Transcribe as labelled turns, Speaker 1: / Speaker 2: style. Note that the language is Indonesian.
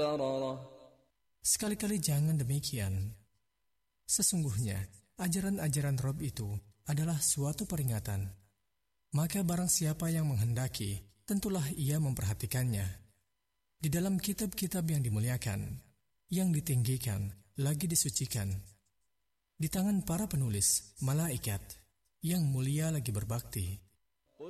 Speaker 1: Sekali-kali jangan demikian. Sesungguhnya, ajaran-ajaran Rob itu adalah suatu peringatan. Maka barang siapa yang menghendaki, tentulah ia memperhatikannya. Di dalam kitab-kitab yang dimuliakan, yang ditinggikan, lagi disucikan, di tangan para penulis, malaikat, yang mulia lagi berbakti.